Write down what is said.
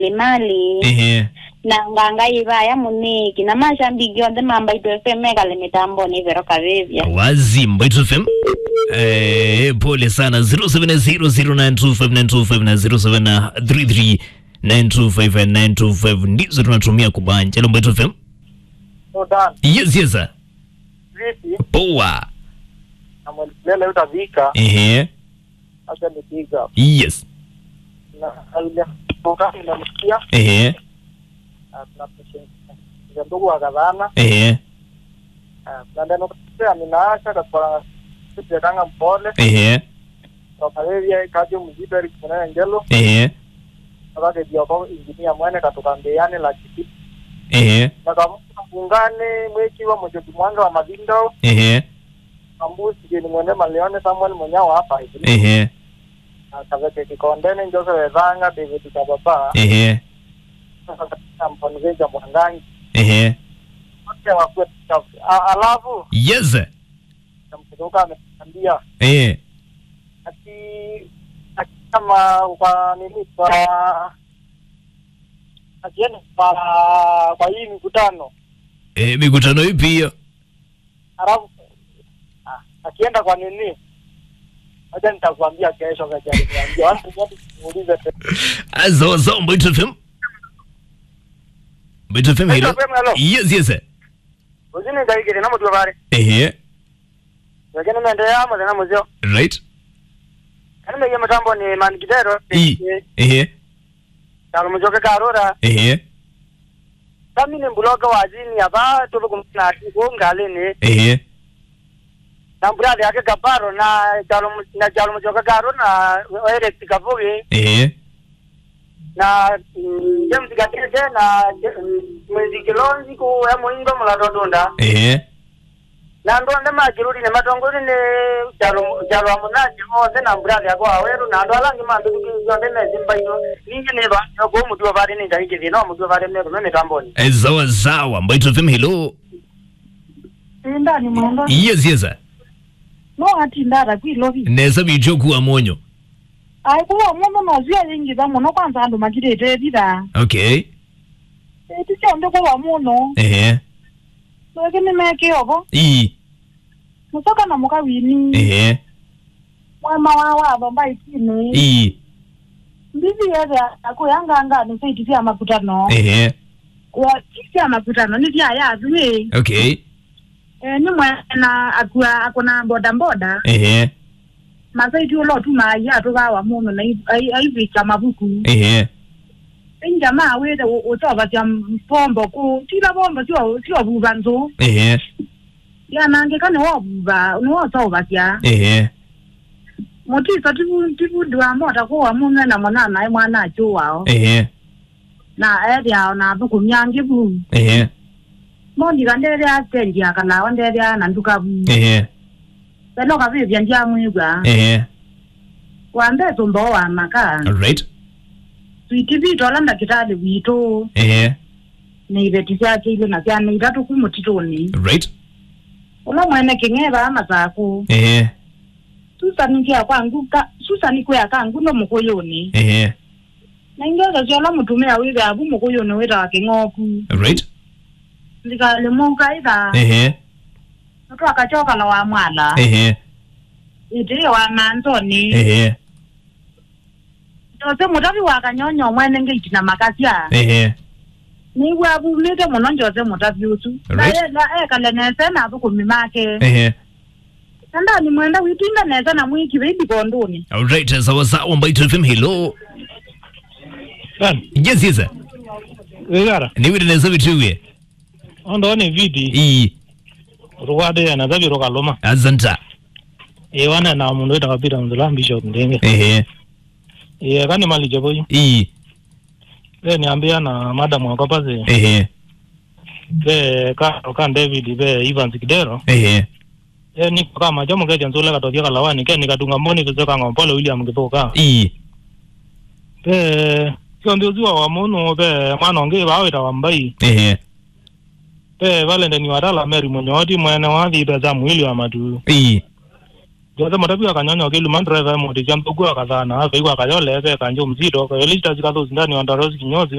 limali na nganga ibaya muniki na mashambiki onde mamba itofeme kale mitambo ni vero kavivya wazimba itofem pole sana 0700925925 na 0733925925 ndizo tunatumia kubanja lomba itofem. Yes sir. Vipi? Poa. Lele utavika. Acha nipiga. Yes. Na alija mokani na msikia. Na patient. Ndugu wa gavana. Na ndano kwa minaasha kwa kutanga mpole. Kwa kalevia kajo mziberi kuna ngelo. Wakati ndio kwa injinia mwene katukambeane la kiti. Na kama ungane mweki wa mjoki mwanga wa mavindo. Ambusi ni mwene maleone Samuel Munyawa hapa hivi. Akaveke kikondene Jose Wezanga David Kababa. Mpongeja Mwangangi. Wote wakwe alafu. Yes. Namkutoka ameambia. Ati kama kwa nini kwa akienda kwa hii mikutano. Mikutano ipi hiyo? Alafu akienda kwa nini? Acha nitakwambia kesho kajali niambia. Watu muulize tena. Azo mbito FM. Mbito FM hilo. Yes. Uzini gaigire na mtu bare. Lakini naendelea ama na mzee. Right. Kana mimi mtambo ni Manikidero. Kalo mjoke karora. Kami ni mbuloga wazini hapa tuko kumna ngale ni. Na mbrada yake Kabaro na jalo mjoka Garo na direct Kavugi. Na jamu tikatete na mwezi kilonzi ku ya muingo muladodonda. Na ndo ndema kirudi ne matongoni ne jalo amunaji ose na mbrada yako aweru na ndo alangi mandu kizonde mezimba ino ninje ne ba go mudu bari ni ndahike no mudu bari ne kumeme tamboni. Zawa mbito FM hello. Ndani mwendo. Yes. No ati ndara kwilovi. Neza bijoku amonyo. Ai kuwa mwono mazia yingi za mwono kwanza ando majirete dida. Okay. Ticha ndo kwa mwono. Lakini meke obo. Musoka na muka wini. Mwema wawa bamba ikini. Mbizi yeza akuyanga anga nusaiti siya makutano. Kwa siya makutano ni siya ya zui. Okay. Ni mwena akuna boda. Masaiti ulo tuma ya toka wa mwono na hivi kama buku. Jamaa wede utoba tia mpombo ku tila bomba sio buba nzo. Ya nangekane wa buba no toba tia. Motisa tibu dwa mota ko wa munna na mwana ai mwana acho wao. Na area na buku nyange bu. Mondi gandere atenji akana wandere na nduka bu. Beno ka bi byanjia mwiga. Wande tumbo wa maka. All right. Tuitivi tolanda kitale wito. Ni betisia kile na cyane itatu kumutitoni. Right. Ola mwene kingeba amasako. Susani kia kwangu susani kwa kangu no mukoyoni. Na ingeza jola mutumia wiga abu mukoyoni weta kingoku. Right. Ndikale monga ida. Mtu akachoka na wa mwana. Iti wa mantoni. Tose mutavi wakanyonyo mwene ngiti na makasia. Ni wabu mlete mononjoze mutavi usu. Na kale nese na buku mimake. Nanda ni mwenda witinda nese na mwiki bibi kondoni. All right, sawa mbaito FM hello. Yes. Egara. Ni wide nese bituwe. Ondo ni vidi. Ruwade ya nazabi rokaloma. Azanta. Wana na mundu weta kapita mzula bishop ndenge. Kani mali jaboyi. Niambia na madam wakapaze. Kan David Evans Kidero. Ni kama jamu keja nzula katokea kalawani ke nikatunga mboni kuzoka ngompole William Kipoka. Kiondoziwa wa munu mwana onge bawe tawambai. Valende ni wadala Mary Munyoti mwene wathi za mwili wa matu. Joza matabi akanyanya ke luman driver mo de jambo gwa kadhana ave kwa kayole ke kanjo mzito ko elita zikazo ndani wa ndarozi kinyozi